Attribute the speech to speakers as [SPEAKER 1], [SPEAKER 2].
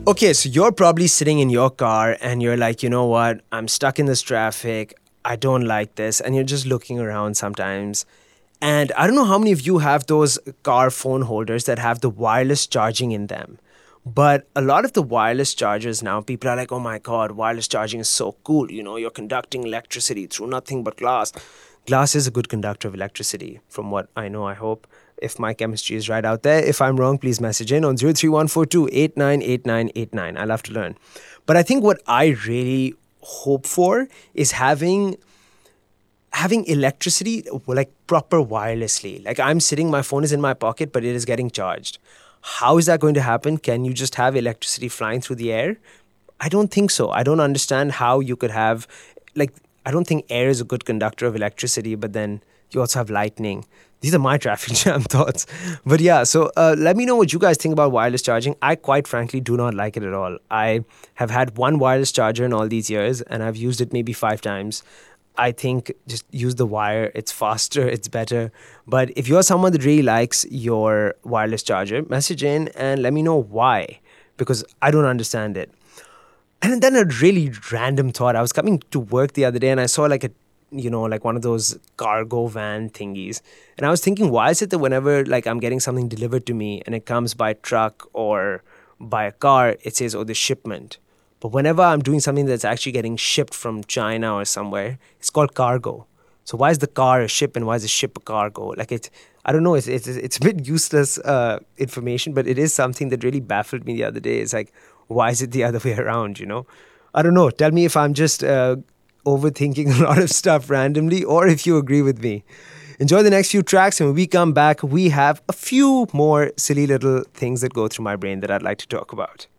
[SPEAKER 1] Okay, so you're probably sitting in your car and you're like, you know what? I'm stuck in this traffic. I don't like this. And you're just looking around sometimes. And I don't know how many of you have those car phone holders that have the wireless charging in them. But a lot of the wireless chargers now, people are like, oh my God, wireless charging is so cool. You know, you're conducting electricity through nothing but glass. Glass is a good conductor of electricity, from what I know, I hope. If my chemistry is right out there. If I'm wrong, please message in on 03142 I love to learn. But I think what I really hope for is having electricity like proper wirelessly. Like I'm sitting, my phone is in my pocket, but it is getting charged. How is that going to happen? Can you just have electricity flying through the air? I don't think so. I don't understand how you could have, like, I don't think air is a good conductor of electricity, but then you also have lightning. These are my traffic jam thoughts. But yeah, so let me know what you guys think about wireless charging. I quite frankly do not like it at all. I have had one wireless charger in all these years, and I've used it maybe 5 times. I think just use the wire. It's faster, it's better. But if you're someone that really likes your wireless charger, message in and let me know why, because I don't understand it. And then a really random thought. I was coming to work the other day and I saw like like one of those cargo van thingies. And I was thinking, why is it that whenever like I'm getting something delivered to me and it comes by truck or by a car, it says, oh, the shipment. But whenever I'm doing something that's actually getting shipped from China or somewhere, it's called cargo. So why is the car a ship and why is the ship a cargo? Like I don't know. It's a bit useless information, but it is something that really baffled me the other day. It's like, why is it the other way around? I don't know. Tell me if I'm just overthinking a lot of stuff randomly, or if you agree with me. Enjoy the next few tracks, and when we come back, we have a few more silly little things that go through my brain that I'd like to talk about.